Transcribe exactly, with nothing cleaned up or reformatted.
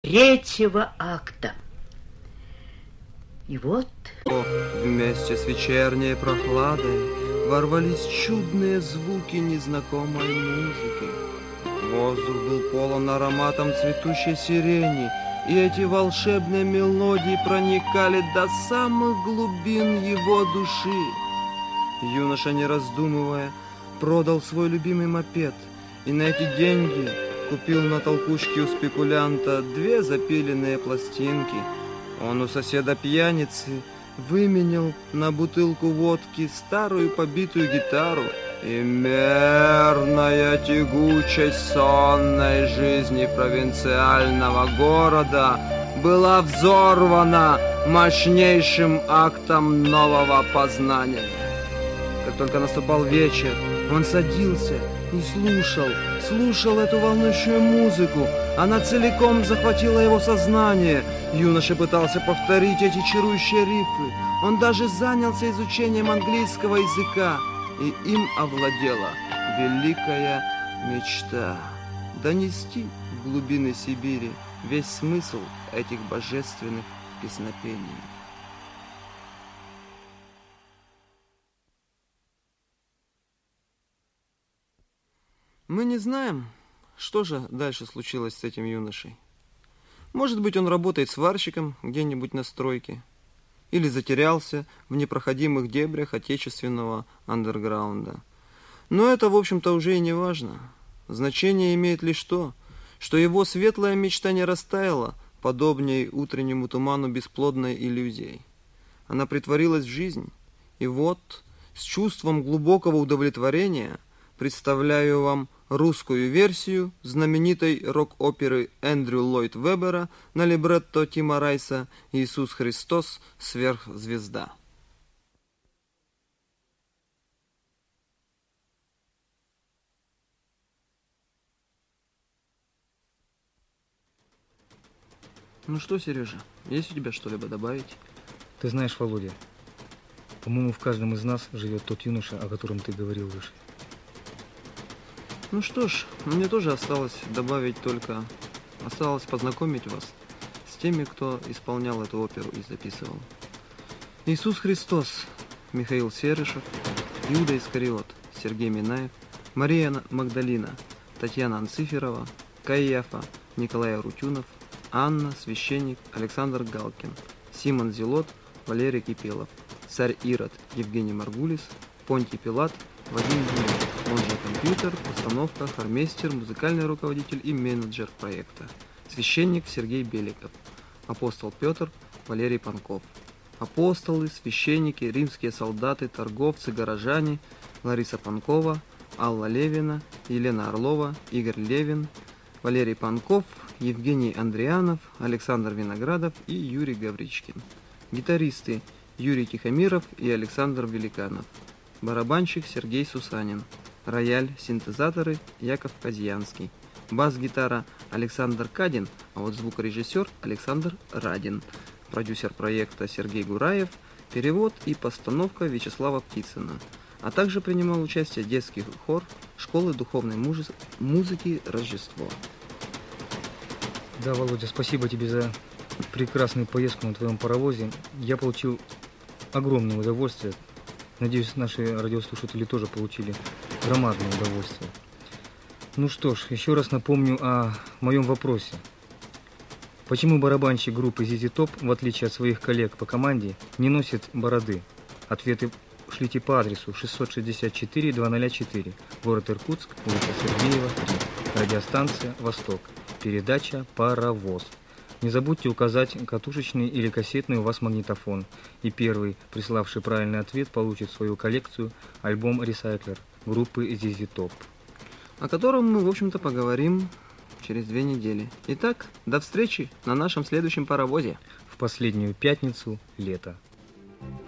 третьего акта. И вот... Вместе с вечерней прохладой ворвались чудные звуки незнакомой музыки. Воздух был полон ароматом цветущей сирени, и эти волшебные мелодии проникали до самых глубин его души. Юноша, не раздумывая, продал свой любимый мопед, и на эти деньги купил на толкучке у спекулянта две запиленные пластинки. Он у соседа пьяницы выменял на бутылку водки старую побитую гитару, и мерная тягучесть сонной жизни провинциального города была взорвана мощнейшим актом нового познания. Как только наступал вечер, он садился и слушал, слушал эту волнующую музыку. Она целиком захватила его сознание. Юноша пытался повторить эти чарующие рифы. Он даже занялся изучением английского языка, и им овладела великая мечта — донести в глубины Сибири весь смысл этих божественных песнопений. Мы не знаем, что же дальше случилось с этим юношей. Может быть, он работает сварщиком где-нибудь на стройке, или затерялся в непроходимых дебрях отечественного андерграунда. Но это, в общем-то, уже и не важно. Значение имеет лишь то, что его светлая мечта не растаяла, подобней утреннему туману бесплодной иллюзией. Она притворилась в жизнь, и вот, с чувством глубокого удовлетворения, представляю вам русскую версию знаменитой рок-оперы Эндрю Ллойд Вебера на либретто Тима Райса «Иисус Христос. Сверхзвезда». Ну что, Сережа, есть у тебя что-либо добавить? Ты знаешь, Володя, по-моему, в каждом из нас живет тот юноша, о котором ты говорил выше. Ну что ж, мне тоже осталось добавить только... Осталось познакомить вас с теми, кто исполнял эту оперу и записывал. Иисус Христос, Михаил Серышев, Иуда Искариот, Сергей Минаев, Мария Магдалина, Татьяна Анциферова, Каиафа, Николай Арутюнов, Анна, священник, Александр Галкин, Симон Зелот, Валерий Кипелов, царь Ирод, Евгений Маргулис, Понтий Пилат, Вадим Юрьев, он же компьютер, постановка, хормейстер, музыкальный руководитель и менеджер проекта, священник Сергей Беликов, апостол Петр, Валерий Панков, апостолы, священники, римские солдаты, торговцы, горожане, Лариса Панкова, Алла Левина, Елена Орлова, Игорь Левин, Валерий Панков, Евгений Андрианов, Александр Виноградов и Юрий Гавричкин. Гитаристы Юрий Тихомиров и Александр Великанов. Барабанщик Сергей Сусанин. Рояль, синтезаторы Яков Казьянский. Бас-гитара Александр Кадин, а вот звукорежиссер Александр Радин. Продюсер проекта Сергей Гураев. Перевод и постановка Вячеслава Птицына. А также принимал участие детский хор школы духовной музыки «Рождество». Да, Володя, спасибо тебе за прекрасную поездку на твоем паровозе. Я получил огромное удовольствие. Надеюсь, наши радиослушатели тоже получили громадное удовольствие. Ну что ж, еще раз напомню о моем вопросе. Почему барабанщик группы зэ зэ Top, в отличие от своих коллег по команде, не носит бороды? Ответы шлите по адресу шестьсот шестьдесят четыре двести четыре, город Иркутск, улица Сергеева, три, радиостанция «Восток». Передача «Паровоз». Не забудьте указать катушечный или кассетный у вас магнитофон. И первый, приславший правильный ответ, получит в свою коллекцию альбом «Ресайклер» группы зэ зэ Top. О котором мы, в общем-то, поговорим через две недели. Итак, до встречи на нашем следующем паровозе. В последнюю пятницу лета.